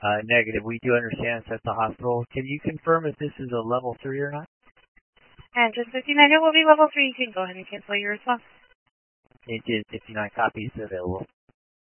Negative. We do understand it's at the hospital. Can you confirm if this is a level 3 or not? And just 59, it will be level 3. You can go ahead and cancel your response. It is 59 copies available.